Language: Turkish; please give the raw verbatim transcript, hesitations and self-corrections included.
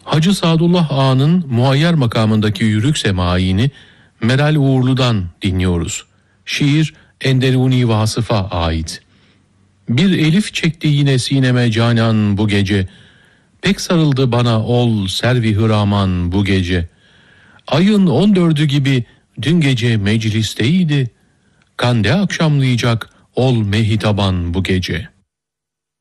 Hacı Sadullah Ağa'nın muayyer makamındaki yürük semaini Meral Uğurlu'dan dinliyoruz. Şiir Enderuni Vasıf'a ait. Bir elif çekti yine sineme canan bu gece. Pek sarıldı bana ol servi hıraman bu gece. Ayın on dördü gibi dün gece meclisteydi. Kande akşamlayacak ol mehitaban bu gece.